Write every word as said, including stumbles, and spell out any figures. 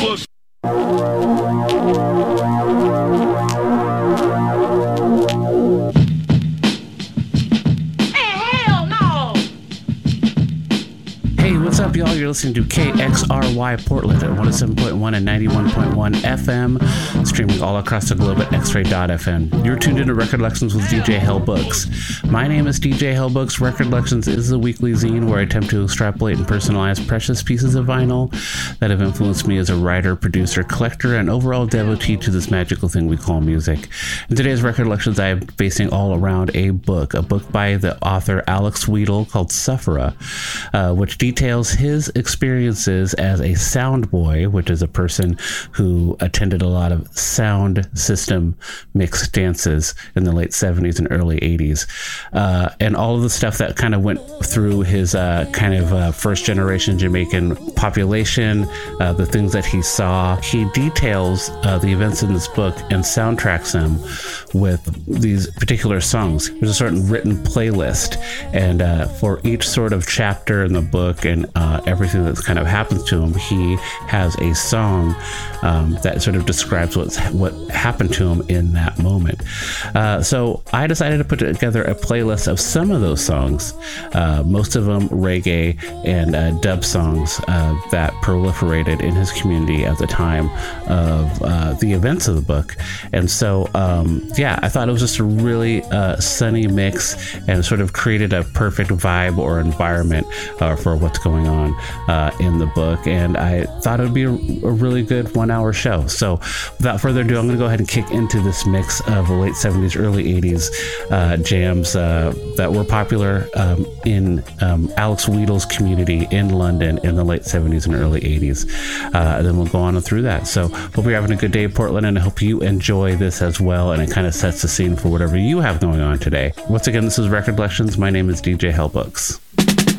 Books. What's up, y'all? You're listening to K X R Y Portland at one oh seven point one and ninety-one point one F M, streaming all across the globe at x ray dot f m. You're tuned into Record Lections with D J Hell Books. My name is D J Hell Books. Record Lections is a weekly zine where I attempt to extrapolate and personalize precious pieces of vinyl that have influenced me as a writer, producer, collector, and overall devotee to this magical thing we call music. In today's Record Lections, I am basing all around a book, a book by the author Alex Wheatle called Suffera, uh, which details his experiences as a sound boy, which is a person who attended a lot of sound system mixed dances in the late seventies and early eighties, uh, and all of the stuff that kind of went through his uh, kind of uh, first generation Jamaican population, uh, the things that he saw. He details uh, the events in this book and soundtracks them with these particular songs. There's a certain written playlist, and uh, for each sort of chapter in the book and uh, everything that's kind of happens to him, he has a song um, that sort of describes what's, what happened to him in that moment. Uh, so I decided to put together a playlist of some of those songs, uh, most of them reggae and uh, dub songs uh, that proliferated in his community at the time of uh, the events of the book. And so, um, yeah, I thought it was just a really uh, sunny mix and sort of created a perfect vibe or environment uh, for what's going on uh, in the book. And I thought it would be a, a really good one hour show. So without further ado, I'm going to go ahead and kick into this mix of the late seventies, early eighties uh, jams uh, that were popular um, in um, Alex Wheatle's community in London in the late seventies and early eighties. Uh, and then we'll go on through that. So hope you're having a good day, Portland, and I hope you enjoy this as well. And it kind of sets the scene for whatever you have going on today. Once again, this is Record Lections. My name is D J Hell Books.